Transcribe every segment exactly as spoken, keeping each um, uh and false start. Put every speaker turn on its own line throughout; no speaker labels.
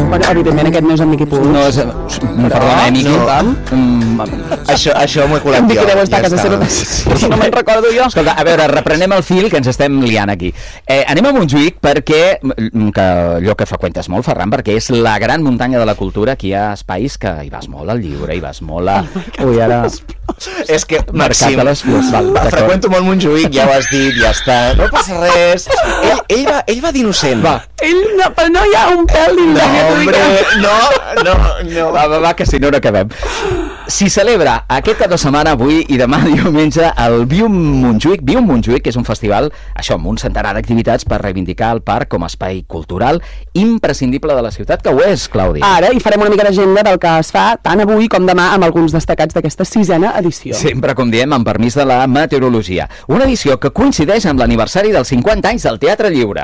Bueno, evidentment aquest no és en Miqui Puig.
No és... Perdona, eh, Miqui?
Això, això m'ho he colat
Em dic
jo.
que deu estar a casa seva. No me'n recordo jo.
Escolta, a veure, reprenem el fil que ens estem liant aquí. Eh, anem a Montjuïc perquè, que allò que freqüentes molt, Ferran, perquè és la gran muntanya de la cultura, aquí hi ha espais que hi vas molt al Lliure, hi vas molt a... Ui, ara...
És que,
Mercat de les Flors, val, d'acord.
freqüento molt Montjuïc, ja ho has dit, ja està, no passa res. Ell, ell, va, ell va d'innocent.
Va.
Ell no, però no hi ha un pèl
No,
d'indret.
hombre, no, no, no.
Va, va, va, que si no, no acabem. S'hi celebra aquest cap de setmana, avui i demà diumenge, el Viu Montjuïc. Viu Montjuïc, que és un festival, això, amb un centenar d'activitats per reivindicar el parc com a espai cultural imprescindible de la ciutat, que ho és, Clàudia.
Ara hi farem una mica d'agenda del que es fa tant avui com demà amb alguns destacats d'aquesta sisena edició.
Sempre, com diem, amb permís de la meteorologia. Una edició que coincideix amb l'aniversari dels cinquanta anys del Teatre Lliure.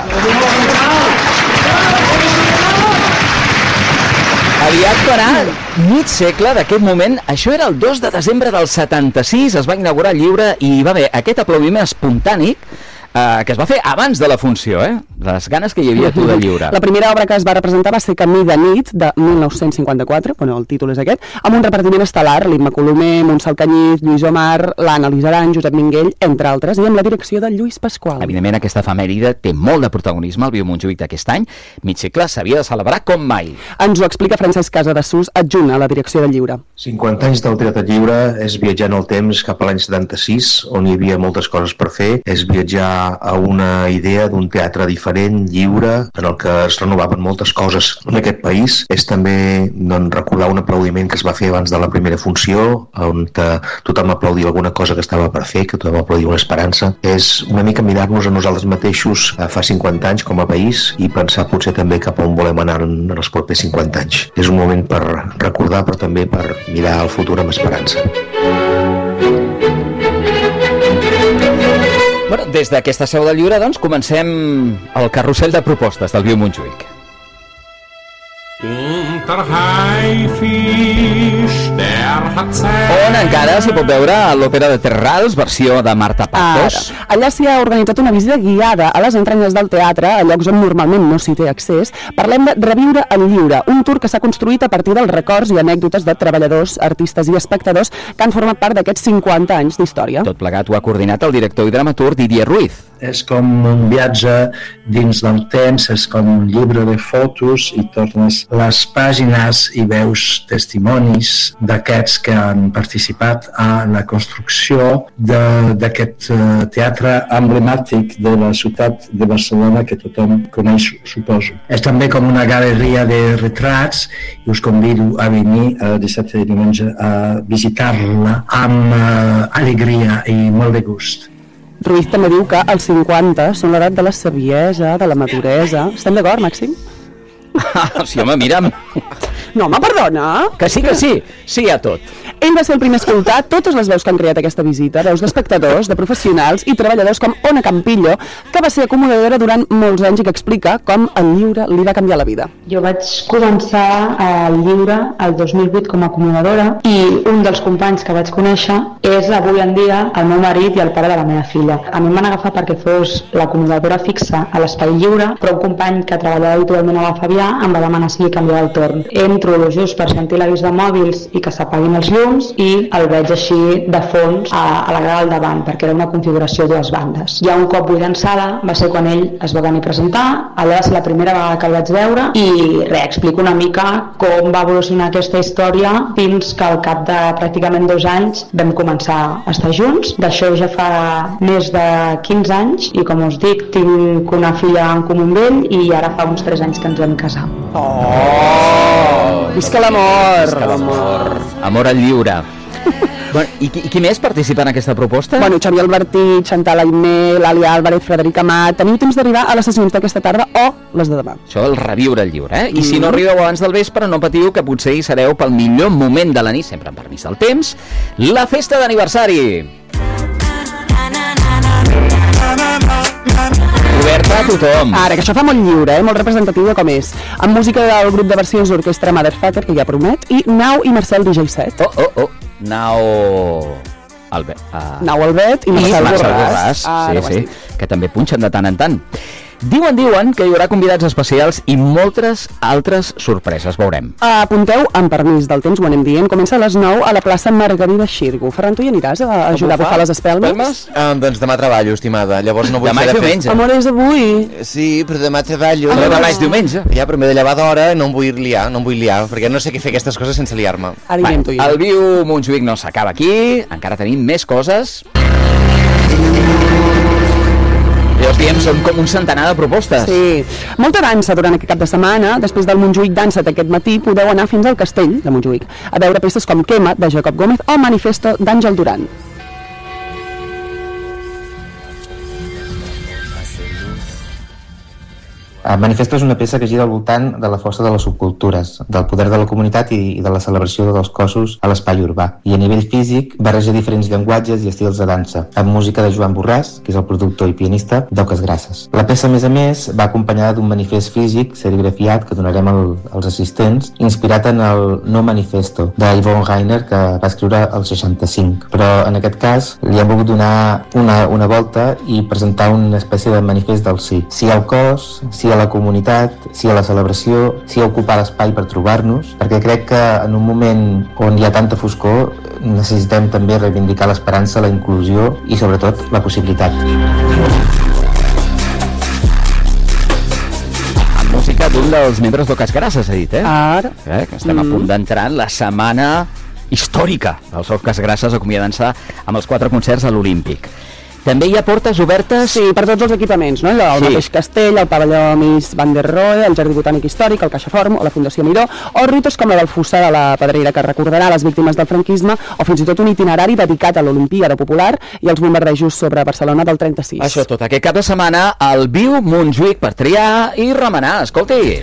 Aviat farà mig segle d'aquest moment. Això era el dos de desembre del setanta-sis, es va inaugurar Lliure i hi va haver aquest aplaudiment espontànic eh, que es va fer abans de la funció, eh? Les ganes que hi havia tu de Lliure.
La primera obra que es va representar va ser Camí de nit, de mil nou-cents cinquanta-quatre, bueno, el títol és aquest, amb un repartiment estel·lar, l'Imma Colomer, Montsal Canyit, Lluís Omar, l'Anna Lizaran, Josep Minguell, entre altres, i amb la direcció de Lluís Pasqual.
Evidentment, aquesta efemèride té molt de protagonisme al Viu Montjuïc d'aquest any. Mig segle s'havia de celebrar com mai.
Ens ho explica Francesc Casadesús, adjunt a la direcció de Lliure.
cinquanta anys del Teatre Lliure és viatjar en el temps cap a l'any setanta-sis, on hi havia moltes coses per fer, és viatjar a una idea d'un teatre diferent, lliure, en el que es renovaven moltes coses en aquest país. És també doncs, recordar un aplaudiment que es va fer abans de la primera funció, on tothom aplaudia alguna cosa que estava per fer, que tothom aplaudia una esperança. És una mica mirar-nos a nosaltres mateixos fa cinquanta anys com a país i pensar potser també cap on volem anar en els propers cinquanta anys. És un moment per recordar, però també per mirar al futur amb esperança.
Bueno, des d'aquesta seu de Lliure, doncs, comencem el carrusel de propostes del Viu Montjuïc. On encara s'hi pot veure l'òpera de Terrals, versió de Marta Pazos.
Ara, allà s'hi ha organitzat una visita guiada a les entranyes del teatre, a llocs on normalment no s'hi té accés. Parlem de Reviure el Lliure, un tour que s'ha construït a partir dels records i anècdotes de treballadors, artistes i espectadors que han format part d'aquests cinquanta anys d'història.
Tot plegat ho ha coordinat el director i dramaturg Didier Ruiz.
És com un viatge dins del temps, és com un llibre de fotos i tornes les pàgines i veus testimonis d'aquests que han participat a la construcció d'aquest teatre emblemàtic de la ciutat de Barcelona que tothom coneix, suposo. És també com una galeria de retrats i us convido a venir el dissabte i diumenge a visitar-la amb uh, alegria i molt de gust.
Ruiz també diu que els cinquanta són l'edat de la saviesa, de la maduresa. Estem d'acord, Màxim?
Sí, home, mira'm.
No, home, perdona.
Que sí, que sí. Sí a tot.
Ell va ser el primer a escoltar totes les veus que han creat aquesta visita, veus d'espectadors, de professionals i treballadors com Ona Campillo, que va ser acomodadora durant molts anys i que explica com el Lliure li va canviar la vida.
Jo vaig començar al Lliure el dos mil vuit com a acomodadora i un dels companys que vaig conèixer és avui en dia el meu marit i el pare de la meva filla. A mi em van agafar perquè fos l'acomodadora fixa a l'Espai Lliure, però un company que treballava habitualment a la Fabià em va demanar si canviava el torn. Entro just per sentir l'avís de mòbils i que s'apaguin els llums i el veig així de fons a, a la grada al davant, perquè era una configuració de dues bandes. Ja un cop buida en sala va ser quan ell es va venir a presentar, allà va ser la primera vegada que el vaig veure i res, explico una mica com va evolucionar aquesta història fins que al cap de pràcticament dos anys vam començar a estar junts. D'això ja fa més de quinze anys i com us dic, tinc una filla en comú amb ell i ara fa uns tres anys que ens vam casar.
Oh! Visca l'amor!
Visca l'amor! Amor al Lliure. Bueno, i, qui, I qui més participa en aquesta proposta?
Bueno, Xavier Albertí, Chantal Aimé, l'Àlia Álvarez, Frederic Amat... Teniu temps d'arribar a les sessions d'aquesta tarda o les de demà.
Això, el Reviure el Lliure, eh? I mm. si no arribeu abans del vespre, no patiu, que potser hi sereu pel millor moment de la nit, sempre amb permís del temps, la festa d'aniversari. Oberta a tothom.
Ara, que això fa molt lliure, eh? Molt representatiu de com és. Amb música del grup de versions d'orquestra Motherfucker, que ja promet, i Nau i Marcel D J set.
Oh, oh, oh. Nau... Albet. Uh...
Nau Albet i Marcel,
I Marcel
Borràs.
Borràs. Ah, sí, sí, que també punxen de tant en tant. Diuen, diuen que hi haurà convidats especials i moltes altres sorpreses, veurem.
Apunteu, amb permís del temps, ho anem dient, comença a les nou a la plaça Margarida Xirgu. Ferran, tu hi aniràs a ajudar a bufar les espelmes?
Ah, doncs demà treballo, estimada, llavors no vull
demà
fer
és diumenge.
Amor, és avui.
Sí, però demà treballo.
Ah, demà és diumenge.
Ja, però m'he de llevar d'hora, no em vull liar, no em vull liar, perquè no sé què fer aquestes coses sense liar-me.
Ara hi anem tu i jo.
El Viu Montjuïc no s'acaba aquí, encara tenim més coses. Ja us diem, són com un centenar de propostes.
Sí. Molta dansa durant aquest cap de setmana. Després del Montjuïc Dansa't aquest matí podeu anar fins al Castell de Montjuïc a veure peces com Quema, de Jacob Gómez, o Manifesto, d'Àngel Duran.
El Manifesto és una peça que gira al voltant de la força de les subcultures, del poder de la comunitat i, i de la celebració dels cossos a l'espai urbà. I a nivell físic barreja diferents llenguatges i estils de dansa, amb música de Joan Borràs, que és el productor i pianista d'Oques Grasses. La peça, a més a més, va acompanyada d'un manifest físic serigrafiat que donarem al, als assistents, inspirat en el No Manifesto, de Yvonne Rainer, que va escriure el seixanta-cinc. Però en aquest cas li hem volgut donar una, una volta i presentar una espècie de manifest del sí. Sí al cos, sí a la comunitat, sí a la celebració, sí a ocupar l'espai per trobar-nos, perquè crec que en un moment on hi ha tanta foscor necessitem també reivindicar l'esperança, la inclusió i sobretot la possibilitat.
Amb música d'un dels membres d'Oques Grasses, ha dit, eh?
Ara.
eh? Que estem mm. a punt d'entrar en la setmana històrica dels Oques Grasses, acomiadant-se amb els quatre concerts a l'Olímpic. També hi ha portes obertes...
Sí, per tots els equipaments, no? El
sí.
mateix castell, el pavelló Miss Van der Rohe, el Jardí Botànic Històric, el CaixaForum o la Fundació Miró, o rutes com la del Fossar de la Pedrera, que recordarà les víctimes del franquisme, o fins i tot un itinerari dedicat a l'Olimpíada Popular i als bombardejos sobre Barcelona del trenta-sis.
Això tot aquest cap de setmana al Viu Montjuïc per triar i remenar. Escolti!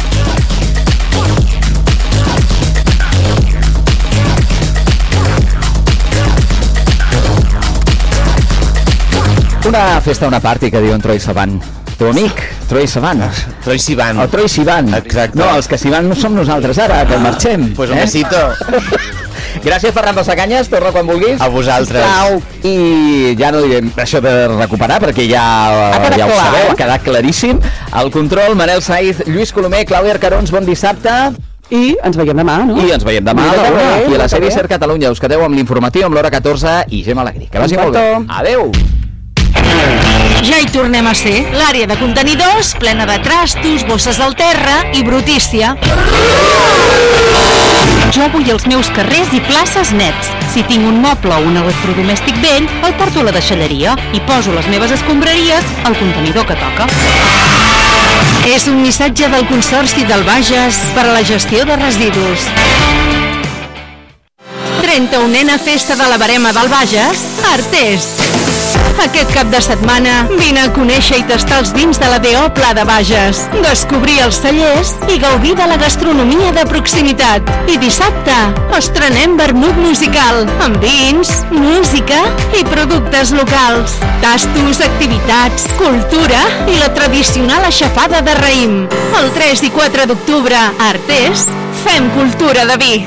Una festa, una party, que diu en Troy Sivan. Teu amic, Troy Sivan.
Troy Sivan.
El Troy Sivan.
Exacte.
No, els que s'hi van no som nosaltres ara, que marxem.
Pues un
eh?
besito.
Gràcies, Ferran Rossacanyes, torna quan vulguis.
A vosaltres.
Sisplau. I ja no direm això de recuperar, perquè ja, ja ho
clar,
sabeu,
eh?
ha quedat claríssim. El control, Manel Saiz, Lluís Colomer, Clàudia Arcarons, bon dissabte.
I ens veiem demà, no?
I ens veiem demà a la una, aquí a la sèrie Ser Catalunya. Us quedeu amb l'informatiu amb l'hora catorze i Gemma Alegrí. Que vagi molt bé. Adéu.
Ja hi tornem a ser. L'àrea de contenidors, plena de trastos, bosses al terra i brutícia. Jo vull els meus carrers i places nets. Si tinc un moble o un electrodomèstic vell, el porto a la deixalleria i poso les meves escombraries al contenidor que toca. És un missatge del Consorci del Bages per a la gestió de residus. trenta-unena Festa de la Verema del Bages, Artés. Aquest cap de setmana vine a conèixer i tastar els vins de la D O Pla de Bages, descobrir els cellers i gaudir de la gastronomia de proximitat. I dissabte estrenem vermut musical amb vins, música i productes locals, tastos, activitats, cultura i la tradicional aixafada de raïm. El tres i quatre d'octubre a Artés fem cultura de vi.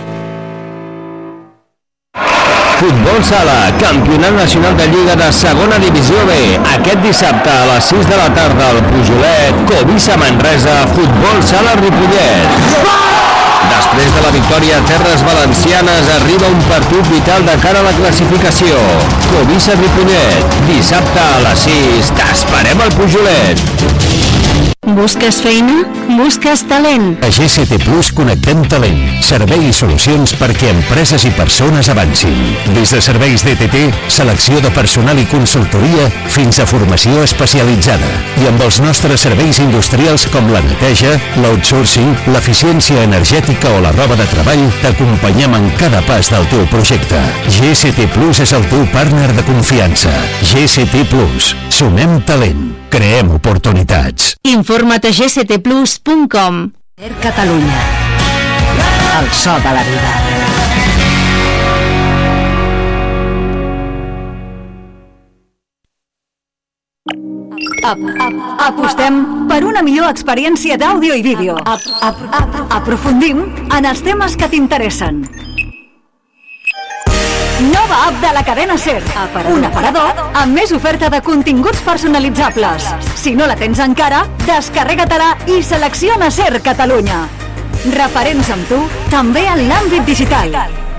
Futbol Sala, Campionat Nacional de Lliga de Segona Divisió B. Aquest dissabte a les sis de la tarda al Pujolet, Covisa Manresa, Futbol Sala Ripollet. Després de la victòria a Terres Valencianes arriba un partit vital de cara a la classificació. Covisa Ripollet, dissabte a les sis. T'esperem al Pujolet.
Busques feina? Busques talent?
A G C T Plus connectem talent, servei i solucions perquè empreses i persones avancin. Des de serveis D T T, selecció de personal i consultoria, fins a formació especialitzada. I amb els nostres serveis industrials com la neteja, l'outsourcing, l'eficiència energètica o la roba de treball, t'acompanyem en cada pas del teu projecte. G C T Plus és el teu partner de confiança. G C T Plus. Sumem talent. Creem oportunitats.
Informa't a g c t plus punt com.
Ser Catalunya. El so de la vida.
Apostem per una millor experiència d'àudio i vídeo. Aprofundim en els temes que t'interessen. Nova app de la cadena SER. Un aparador amb més oferta de continguts personalitzables. Si no la tens encara, descarrega-te-la i selecciona SER Catalunya. Referents amb tu, també en l'àmbit digital.